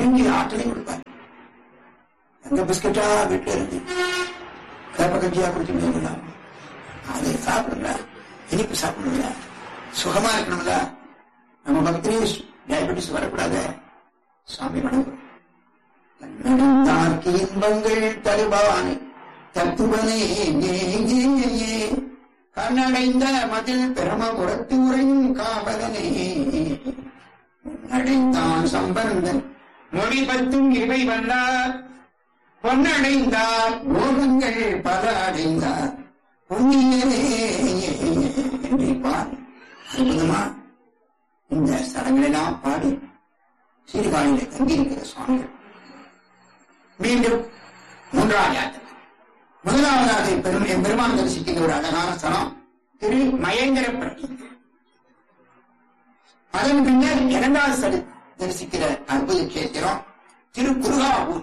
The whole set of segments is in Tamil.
வேண்டிய ஆற்றலை கொடுப்பார். எங்க பிஸ்கட்டா வீட்டுல இருந்து கேப்ப கஞ்சியா குடிக்கணும்ல, அதை சாப்பிடுங்க, இனிப்பு சாப்பிடுங்க, சுகமா இருக்கணும்ல. நம்ம பக்கத்திலேயே டயபெட்டிஸ் வரக்கூடாது. சுவாமி வணக்கம். தாக்கி இன்பங்கள் தருவானே தத்துவனே கண்ணடைந்த மதில் பிரமபுரத்து உரையும் காவலனே முன்னடைந்தான் சம்பந்தன் மொழி பத்தும் இவை வந்தார் பொன்னடைந்தார் போகங்கள் பல அடைந்தார் பொன்னியனே நினைப்பான். அற்புதமா இந்த ஸ்தலங்களெல்லாம் பாடி சீர்காழியிலே தங்கியிருக்கிற சுவாமிகள் மீண்டும் மூன்றாவது யாத்திரை. முதலாவதாக பெருமான் தரிசிக்கின்ற ஒரு அழகான ஸ்தலம் திரு மகேந்திரப்பட்டி. அதன் பின்னர் இரண்டாவது ஸ்தலம் தரிசிக்கிற அற்புத கேத்திரம் திரு குருகாவூர்.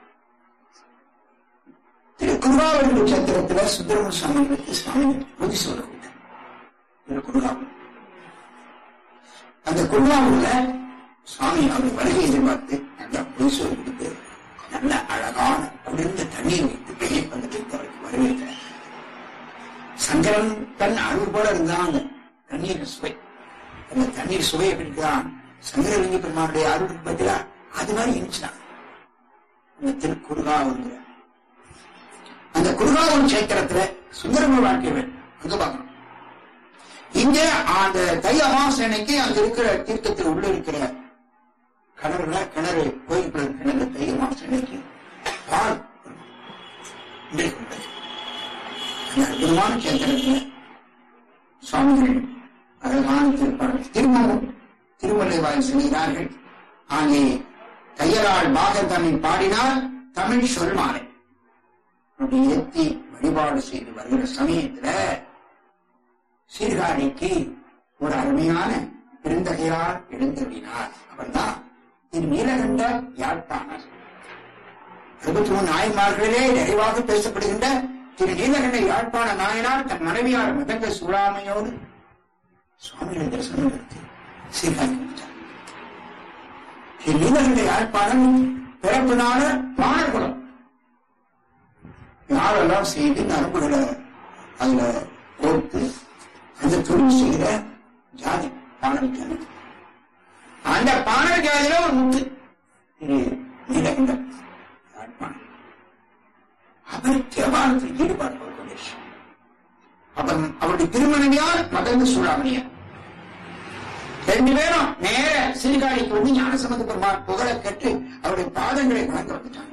திரு குருகாவூர் கஷேத்திரத்தில் சுப்பிரமணிய சுவாமிகளுக்கு சுவாமி பூஜை சொல்லக்கூட்டார். திரு குருகாவூர், அந்த குருகாவூர்ல சுவாமி அவர் வருகை எதிர்பார்த்து நல்லா பூஜை சொல்லி கொடுத்து நல்ல அழகான குளிர்ந்த தண்ணீர் வைத்து பெரிய பந்தத்திற்கு அவருக்கு வரவேற்கிறார். சங்கரன் தன் அருள் போல இருந்தாங்க தண்ணீர் சுவை. அந்த தண்ணீர் சுவை எப்படி இருக்குதான் சங்கரலிங்க பெருமானுடைய அருளுக்கு பதிலா அது மாதிரி இருந்துச்சுதான் அந்த திருக்குறுகாவூர். அந்த குருகாவூர் சேத்திரத்துல சுந்தரம வாழ்க்கையவர் அங்க பார்க்கணும். இங்க அந்த தை அமாவாசனைக்கு அங்க இருக்கிற தீர்த்தத்தில் உள்ள இருக்கிற கிணறு கோயிலுக்குள்ள கிணறு தை அமாவாசனைக்கு பால் அந்த அற்புதமான சேத்திரத்துல சுவாமிகள் அழகான திருப்பாடல் திருமணம் திருமலை வாயில் செல்கிறார்கள். அங்கே தையலால் பாகர் தமிழ் பாடினால் தமிழ் சொல்மாலை ஏற்றி வழிபாடு செய்து வருகிற சமயத்துல சீர்காழிக்கு ஒரு அருமையான பெருந்தகையால் எழுந்தருளினார். அவர்தான் திரு நீலகண்ட யாழ்ப்பாணர். 63 நாயன்மார்களிலே நிறைவாக பேசப்படுகின்ற திரு நீலகண்ட யாழ்ப்பாண நாயனார் தன் மனைவியார் மதங்க சூழாமையோடு சுவாமிகளை தரிசனம் எடுத்து சீர்காழி கொடுத்தார். திரு நீலகண்ட யாழ்ப்பாணன் பிறப்பினால பாணர்குலம் யாரெல்லாம் செய்து நரம்புகளை அதுல கோர்த்து அந்த தொழில் செய்கிற ஜாதி பாணர் ஜாதி. அந்த பாணர் ஜாதியில ஒரு முத்து நீலகண்டம் யாழ்ப்பாணம். அவர் தேவாலயத்தில் ஈடுபாடு கொள்வது. அப்புறம் அவருடைய திருமணவியார் மதங்க சூழாமணியார். 2 பேரும் நேர சீர்காழிக்கு வந்து ஞானசம்பந்த பெருமாள் புகழ கேட்டு அவருடைய பாதங்களை வணங்க வந்துட்டாங்க.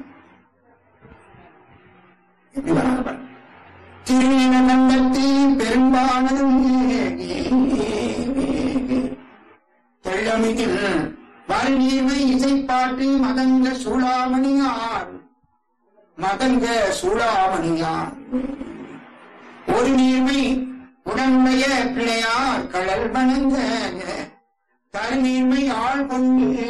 எப்படி வராங்க திருநீலகண்டத்தில் பெரும்பாலும் தெள்ளமிதில் வல்நீமை இசைப்பாட்டு மதங்க சூழாமணியார் மதங்க சூழாமணியார் ஒரு நீர்மை உடனுடைய பிள்ளையார் கடல் வணங்க தருநீர்மை ஆள் கொண்டு